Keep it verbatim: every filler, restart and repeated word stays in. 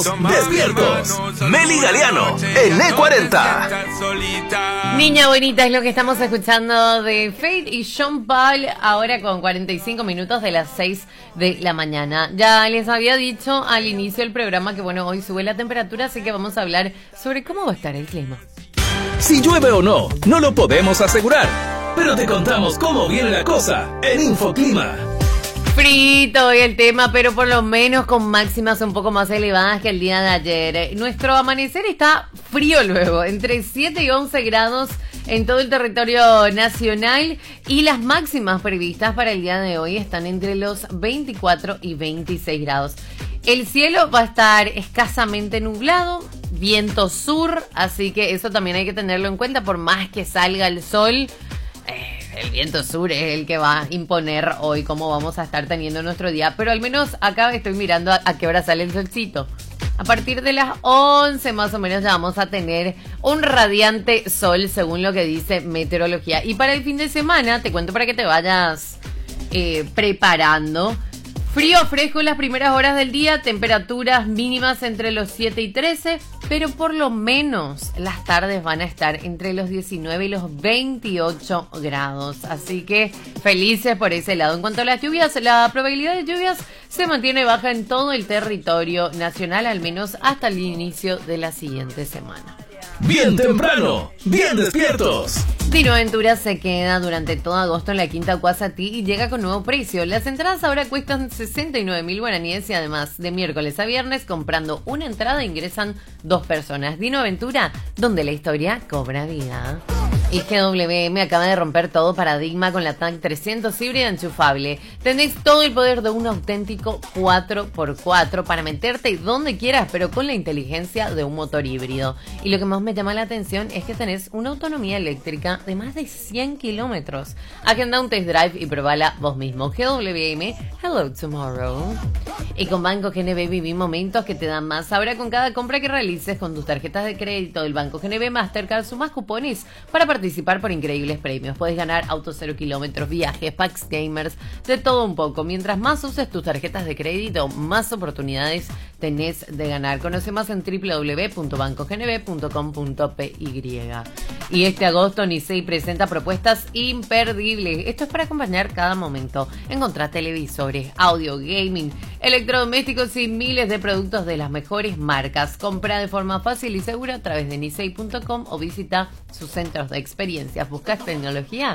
Despiertos, Meli Galeano, en E cuarenta. Niña bonita es lo que estamos escuchando de Fate y Sean Paul, ahora con cuarenta y cinco minutos de las seis de la mañana. Ya les había dicho al inicio del programa que bueno, hoy sube la temperatura, así que vamos a hablar sobre cómo va a estar el clima. Si llueve o no, no lo podemos asegurar, pero te contamos cómo viene la cosa en Infoclima. Frito hoy el tema, pero por lo menos con máximas un poco más elevadas que el día de ayer. Nuestro amanecer está frío luego, entre siete y once grados en todo el territorio nacional, y las máximas previstas para el día de hoy están entre los veinticuatro y veintiséis grados. El cielo va a estar escasamente nublado, viento sur, así que eso también hay que tenerlo en cuenta, por más que salga el sol. Eh, el viento sur es el que va a imponer hoy cómo vamos a estar teniendo nuestro día, pero al menos acá estoy mirando a, a qué hora sale el solcito. A partir de las once más o menos ya vamos a tener un radiante sol según lo que dice meteorología. Y para el fin de semana, te cuento para que te vayas eh, preparando. Frío fresco en las primeras horas del día, temperaturas mínimas entre los siete y trece, pero por lo menos las tardes van a estar entre los diecinueve y los veintiocho grados. Así que felices por ese lado. En cuanto a las lluvias, la probabilidad de lluvias se mantiene baja en todo el territorio nacional, al menos hasta el inicio de la siguiente semana. Bien temprano, bien despiertos. Dino Aventura se queda durante todo agosto en la Quinta Cuasatí y llega con nuevo precio. Las entradas ahora cuestan sesenta y nueve mil guaraníes y además de miércoles a viernes comprando una entrada ingresan dos personas. Dino Aventura, donde la historia cobra vida. Y G W M acaba de romper todo paradigma con la T A C trescientos híbrida enchufable. Tenés todo el poder de un auténtico cuatro por cuatro para meterte donde quieras, pero con la inteligencia de un motor híbrido. Y lo que más me llama la atención es que tenés una autonomía eléctrica de más de cien kilómetros. Agenda un test drive y probala vos mismo. G W M, hello tomorrow. Y con Banco G N B viví momentos que te dan más. Ahora con cada compra que realices con tus tarjetas de crédito del Banco G N B Mastercard, sumás cupones para participar por increíbles premios. Puedes ganar autos cero kilómetros, viajes, packs gamers, de todo un poco. Mientras más uses tus tarjetas de crédito, más oportunidades tenés de ganar. Conoce más en doble u doble u doble u punto banco g n b punto com punto p y. Y este agosto Nicey presenta propuestas imperdibles. Esto es para acompañar cada momento. Encontrá televisores, audio, gaming, electrodomésticos y miles de productos de las mejores marcas. Compra de forma fácil y segura a través de nicey punto com o visita sus centros de experiencias. ¿Buscas tecnología?